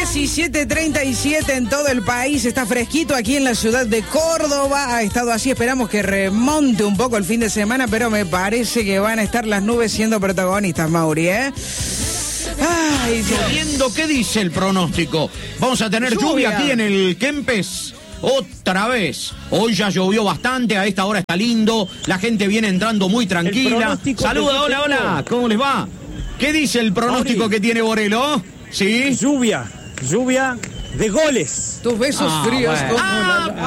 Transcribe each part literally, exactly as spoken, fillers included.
diecisiete treinta y siete en todo el país, está fresquito aquí en la ciudad de Córdoba, ha estado así, esperamos que remonte un poco el fin de semana, pero me parece que van a estar las nubes siendo protagonistas, Mauri, ¿eh? Ay, viendo qué dice el pronóstico. Vamos a tener lluvia, lluvia aquí en el Kempes. Otra vez. Hoy ya llovió bastante, a esta hora está lindo, la gente viene entrando muy tranquila. Saluda, hola, hola, ¿cómo les va? ¿Qué dice el pronóstico Mauri que tiene Borelo? ¿Sí? Lluvia, lluvia de goles. Tus besos ah, fríos bueno. como ah, la...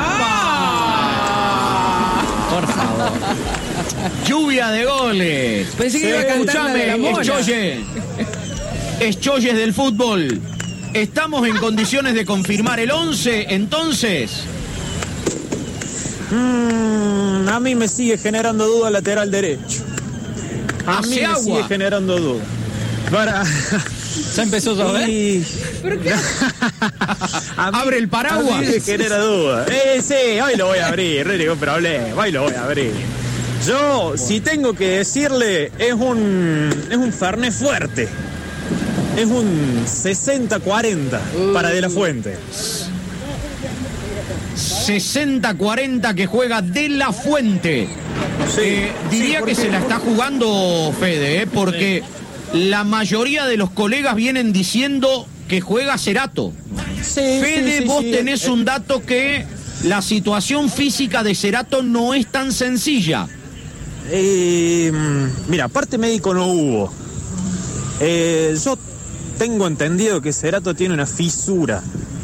ah, Por favor. Lluvia de goles. Pensé que iba a cantar la de la mona. Escholle. Escholles del fútbol. ¿Estamos en condiciones de confirmar el once, entonces? Mm, a mí me sigue generando duda lateral derecho. A mí me agua. sigue generando duda. Para... ¿Ya empezó a llover? Y... ¿Pero qué? Abre el paraguas. A mí me genera duda. Eh, sí, hoy lo voy a abrir, no hay ningún problema. Hoy lo voy a abrir. Yo, bueno. si tengo que decirle, es un, es un Fernet fuerte. Es un sesenta cuarenta uh. para De La Fuente. sesenta cuarenta que juega De La Fuente. Sí, eh, diría sí, que se la está jugando Fede, ¿eh? Porque sí. la mayoría de los colegas vienen diciendo que juega Cerato. Sí, Fede, sí, sí, vos sí, tenés eh. un dato que la situación física de Cerato no es tan sencilla. Eh, mira, parte médico no hubo. Eh, yo tengo entendido que Cerato tiene una fisura.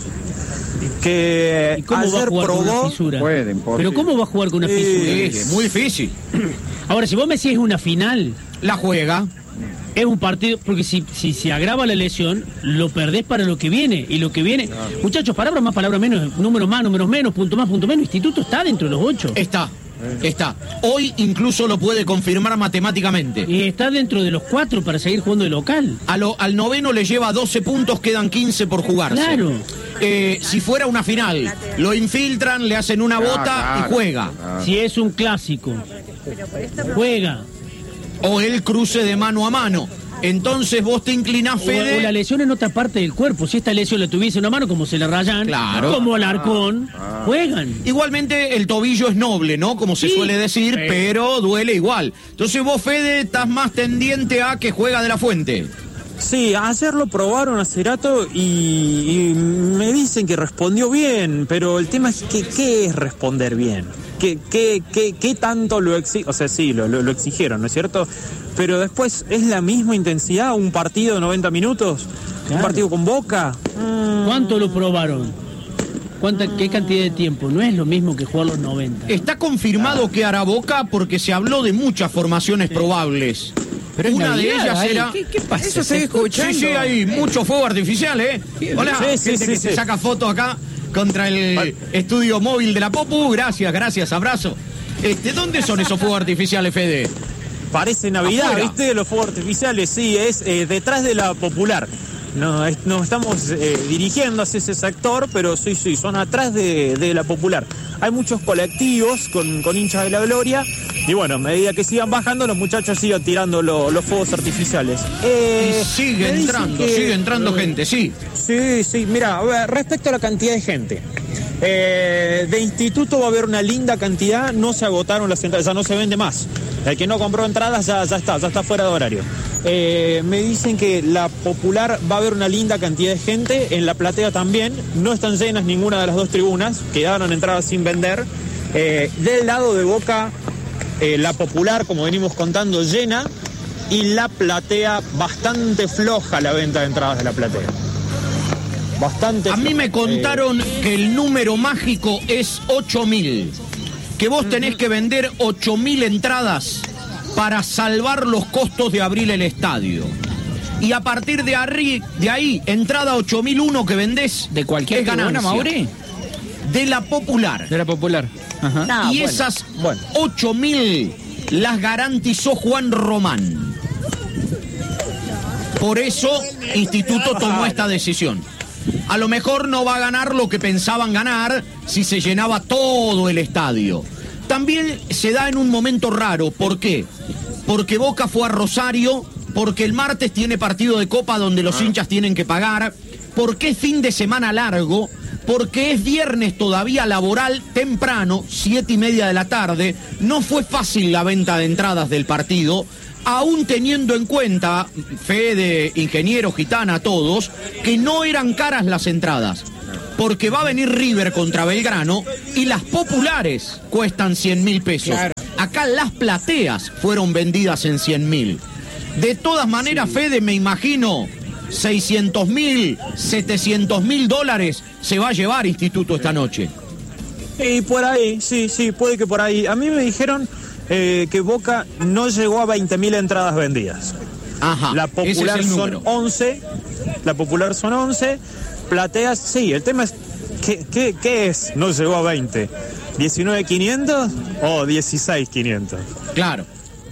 Que ¿Y cómo ayer va a jugar probó... con una fisura? Puede, Pero ¿cómo va a jugar con una fisura? Eh, es muy difícil. Ahora, si vos me decís una final... La juega. Es un partido, porque si, si se agrava la lesión, lo perdés para lo que viene. Y lo que viene... Claro. Muchachos, palabras más, palabras menos, números más, números menos, punto más, punto menos. Instituto está dentro de los ocho. Está. Está. Hoy incluso lo puede confirmar matemáticamente. Y está dentro de los cuatro para seguir jugando de local. A lo, al noveno le lleva doce puntos, quedan quince por jugarse. Claro. Eh, si fuera una final, lo infiltran, le hacen una bota ah, claro, y juega. Claro. Si es un clásico, juega. O el cruce de mano a mano. Entonces vos te inclinás, Fede. O, o la lesión en otra parte del cuerpo. Si esta lesión la tuviese en una mano, como se le rayan, claro. como Alarcón, ah, ah. juegan. Igualmente el tobillo es noble, ¿no? Como se sí. suele decir, sí. pero duele igual. Entonces vos, Fede, estás más tendiente a que juega De La Fuente. Sí, ayer lo probaron a Cerato y, y me dicen que respondió bien, pero el tema es que ¿qué es responder bien? ¿Qué, qué, qué, qué tanto lo exigieron? O sea, sí, lo, lo, lo exigieron, ¿no es cierto? Pero después, ¿es la misma intensidad un partido de noventa minutos? Claro. ¿Un partido con Boca? Mm. ¿Cuánto lo probaron? ¿Cuánta, ¿Qué cantidad de tiempo? No es lo mismo que jugar los noventa. Está confirmado ah. que hará Boca porque se habló de muchas formaciones sí. probables. Pero una Navidad, de ellas ahí. era... ¿Qué, qué pasa? Eso estoy escuchando. Sí, sí, hay mucho fuego artificial, ¿eh? Hola, sí, sí, gente sí, que sí. se saca fotos acá contra el Al... estudio móvil de la Popu. Gracias, gracias, abrazo. Este, ¿dónde son esos fuegos artificiales, Fede? Parece Navidad, Afuera. ¿viste? Los fuegos artificiales, sí, es eh, detrás de la Popular. No, es, nos estamos eh, dirigiendo hacia ese sector, pero sí, sí, son atrás de, de la Popular. Hay muchos colectivos con, con hinchas de la Gloria y bueno, a medida que sigan bajando, los muchachos sigan tirando lo, los fuegos artificiales. Eh, y sigue entrando, que, sigue entrando eh, gente, sí. Sí, sí, mira, respecto a la cantidad de gente. Eh, de instituto va a haber una linda cantidad, no se agotaron las entradas, ya no se vende más. El que no compró entradas ya, ya está, ya está fuera de horario. Eh, me dicen que la Popular va a haber una linda cantidad de gente, en la platea también, no están llenas ninguna de las dos tribunas, quedaron entradas sin vender. Eh, del lado de Boca, eh, la Popular, como venimos contando, llena, y la platea bastante floja la venta de entradas de la platea. Bastante A floja. Mí me contaron eh... que el número mágico es ocho mil, que vos tenés que vender ocho mil entradas para salvar los costos de abrir el estadio. Y a partir de, arri, de ahí, entrada ocho mil uno que vendés, ¿de cualquier ganancia? Mauri? De la Popular. De la Popular. Ajá. No, y bueno, esas bueno. ocho mil las garantizó Juan Román. Por eso, Instituto tomó esta decisión. A lo mejor no va a ganar lo que pensaban ganar si se llenaba todo el estadio. También se da en un momento raro. ¿Por qué? Porque Boca fue a Rosario, porque el martes tiene partido de Copa donde los hinchas tienen que pagar, porque es fin de semana largo, porque es viernes todavía laboral temprano, siete y media de la tarde. No fue fácil la venta de entradas del partido, aún teniendo en cuenta, Fede, ingeniero, Gitana, todos, que no eran caras las entradas. Porque va a venir River contra Belgrano y las populares cuestan cien mil pesos. Claro. Acá las plateas fueron vendidas en cien mil. De todas maneras, sí. Fede, me imagino, seiscientos mil, setecientos mil dólares se va a llevar Instituto esta noche. Y por ahí, sí, sí, puede que por ahí. A mí me dijeron eh, que Boca no llegó a veinte mil entradas vendidas. Ajá, la popular es son once, la popular son once, plateas, sí, el tema es, ¿qué, qué, qué es? No llegó a veinte. ¿diecinueve quinientos o dieciséis quinientos? Claro.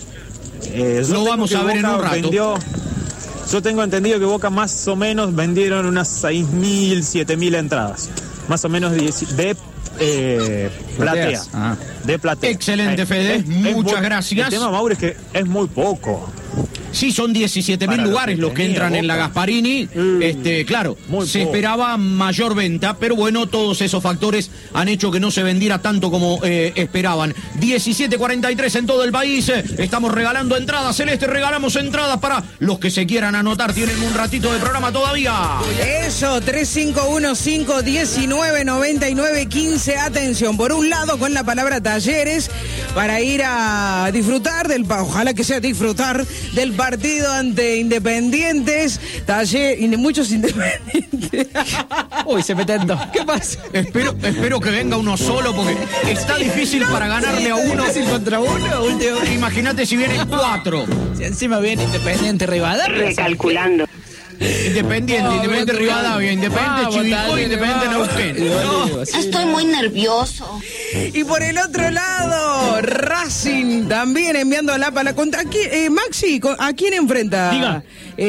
Eh, Lo vamos a ver Boca en un rato. Vendió, yo tengo entendido que Boca más o menos vendieron unas seis mil, siete mil entradas. Más o menos de, de eh, platea. Ah. De platea. Excelente, Fede. Es, Muchas es, gracias. El tema, Mauro, es que es muy poco. Sí, son diecisiete mil lugares los que entran Boca en la Gasparini. Mm, este, claro, se poco. esperaba mayor venta, pero bueno, todos esos factores han hecho que no se vendiera tanto como eh, esperaban. diecisiete cuarenta y tres en todo el país. Estamos regalando entradas. Celeste, regalamos entradas para los que se quieran anotar. Tienen un ratito de programa todavía. Eso, tres cinco uno cinco, uno nueve, nueve nueve, uno cinco. Atención, por un lado con la palabra talleres para ir a disfrutar del, ojalá que sea disfrutar del partido ante Independientes, taller, y muchos Independientes. Uy, se meten dos. ¿Qué pasa? Espero, espero que venga uno solo, porque está difícil para ganarle sí, a uno. ¿Fácil contra uno? Último. Imagínate si vienen cuatro. Si encima viene Independiente Rivadavia. Recalculando. Independiente, no, Independiente Rivadavia, Independiente ah, Chivilcoy, Independiente Neuquén. No. Estoy muy nervioso. Y por el otro lado, Racing también enviando la para contra. Eh, Maxi, ¿a quién enfrenta? Diga.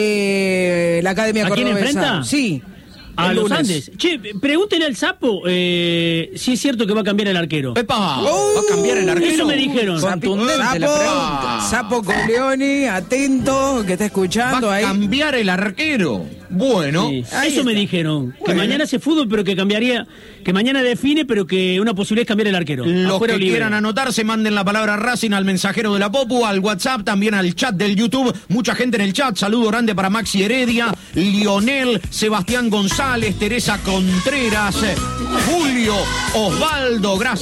Eh, la Academia ¿A Cordobesa? quién enfrenta? Sí. A los Andes. Che, pregúntenle al Sapo eh, si es cierto que va a cambiar el arquero. ¡Epa! Uh, ¿Va a cambiar el arquero? Eso me dijeron. Contundente Sapo, la pregunta. Sapo Coglioni, atento, que está escuchando ¿Va ahí. a cambiar el arquero? Bueno. Sí, eso me dijeron. Que bueno. Mañana hace fútbol, pero que cambiaría... Que mañana define, pero que una posibilidad es cambiar el arquero. Los Afuera que libre. Quieran anotarse, manden la palabra Racing al mensajero de la Popu, al WhatsApp, también al chat del YouTube. Mucha gente en el chat. Saludo grande para Maxi Heredia, Lionel, Sebastián González, Teresa Contreras, Julio, Osvaldo. Gracias.